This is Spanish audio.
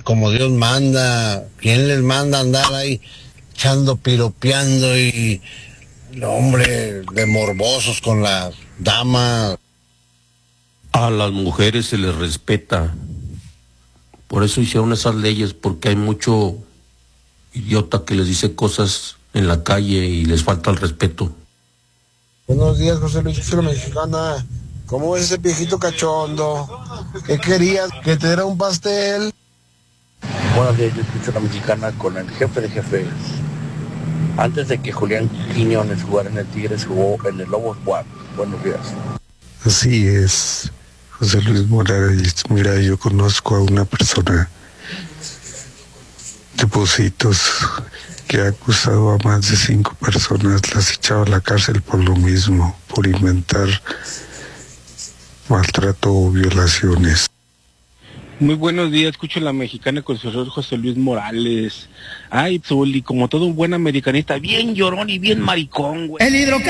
como Dios manda. ¿Quién les manda a andar ahí echando, piropeando y, hombre, de morbosos con la dama? A las mujeres se les respeta. Por eso hicieron esas leyes, porque hay mucho idiota que les dice cosas en la calle y les falta el respeto. Buenos días, José Luis, soy la mexicana. ¿Cómo ves ese viejito cachondo? ¿Qué querías? ¿Que te diera un pastel? Buenos días, yo escucho la mexicana con el jefe de jefes. Antes de que Julián Quiñones jugara en el Tigres, jugó en el Lobos WAP. Buenos días. Así es, José Luis Morales. Mira, yo conozco a una persona de Pocitos que ha acusado a más de 5 personas, las ha echado a la cárcel por lo mismo, por inventar maltrato o violaciones. Muy buenos días, escucho la mexicana con su señor José Luis Morales. Ay, Zuli, como todo un buen americanista, bien llorón y bien maricón, güey.